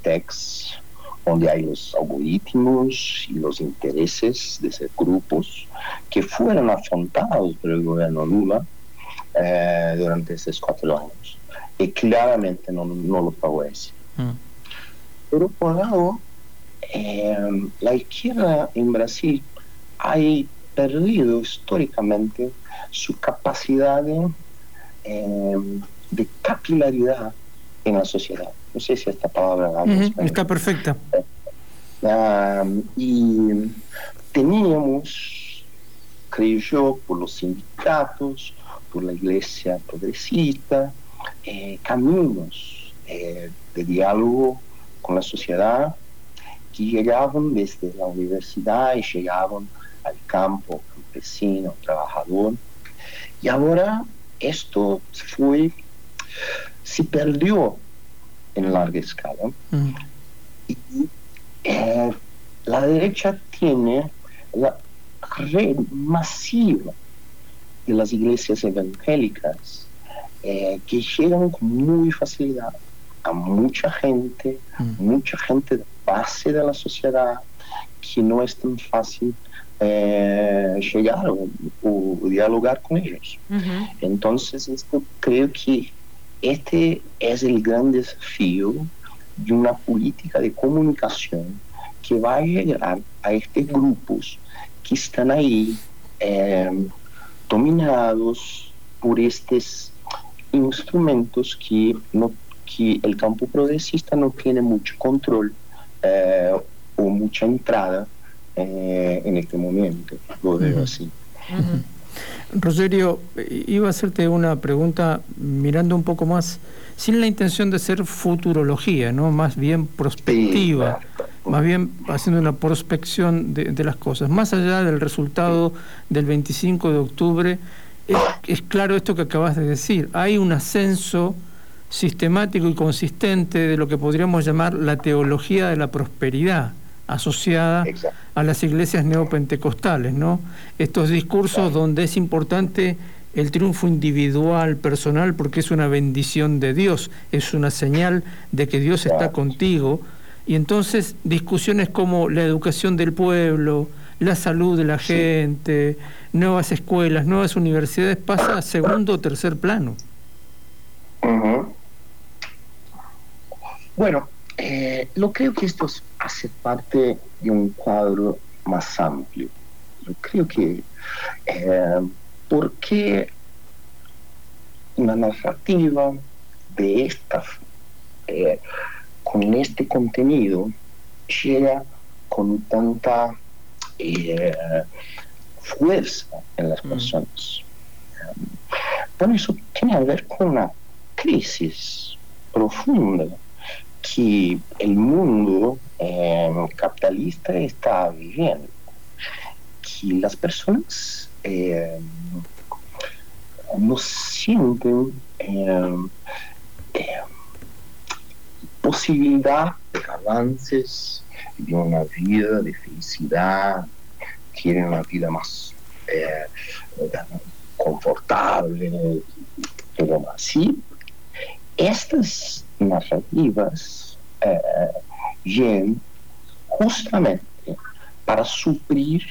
techs, donde hay los algoritmos y los intereses de esos grupos que fueron afrontados por el gobierno Lula durante estos 4 años. Y claramente no lo favorece. Pero por lado, la izquierda en Brasil ha perdido históricamente su capacidad de capilaridad en la sociedad. No sé si esta palabra está perfecta. Y teníamos, creo yo, por los sindicatos, por la iglesia progresista, caminos de diálogo con la sociedad que llegaban desde la universidad y llegaban al campo campesino, trabajador. Y ahora esto se perdió en larga escala. Y la derecha tiene la red masiva de las iglesias evangélicas que llegan con muy facilidad a mucha gente de base de la sociedad, que no es tan fácil llegar o dialogar con ellos. Entonces, creo que este es el gran desafío de una política de comunicación que va a llegar a estos grupos que están ahí dominados por estos instrumentos que el campo progresista no tiene mucho control o mucha entrada en este momento. Lo veo así. Rogerio, iba a hacerte una pregunta mirando un poco más, sin la intención de ser futurología, ¿no? Más bien prospectiva, más bien haciendo una prospección de las cosas. Más allá del resultado del 25 de octubre, es claro esto que acabas de decir. Hay un ascenso sistemático y consistente de lo que podríamos llamar la teología de la prosperidad, asociada a las iglesias neopentecostales, ¿no? Estos discursos donde es importante el triunfo individual, personal, porque es una bendición de Dios, es una señal de que Dios está contigo. Y entonces discusiones como la educación del pueblo, la salud de la gente, nuevas escuelas, nuevas universidades, pasa a segundo o tercer plano. Bueno, yo creo que esto hace parte de un cuadro más amplio. Yo creo que ¿por qué una narrativa de esta, con este contenido, llega con tanta fuerza en las personas? Bueno, eso tiene que ver con una crisis profunda que el mundo capitalista está viviendo, que las personas no sienten posibilidad de avances, de una vida de felicidad, quieren una vida más confortable, pero así. Estas narrativas llegan justamente para suplir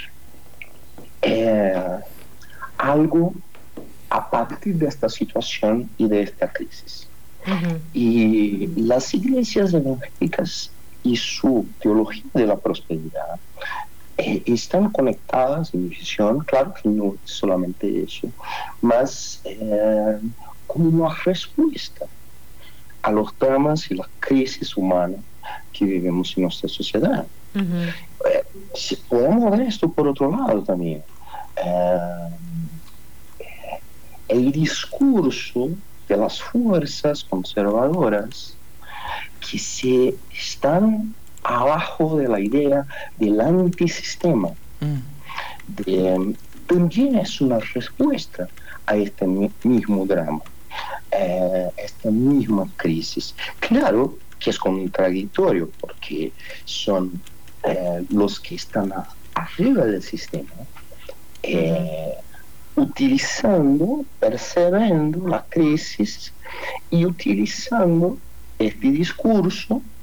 algo a partir de esta situación y de esta crisis. Y las iglesias evangélicas y su teología de la prosperidad están conectadas en mi visión, claro que no es solamente eso, más como una respuesta a los dramas y las crisis humanas que vivimos en nuestra sociedad. Podemos ver esto por otro lado también. El discurso de las fuerzas conservadoras que se están abajo de la idea del antisistema también es una respuesta a este mismo drama, esta misma crisis. Claro que es contradictorio porque son los que están arriba del sistema utilizando, percibiendo la crisis y utilizando este discurso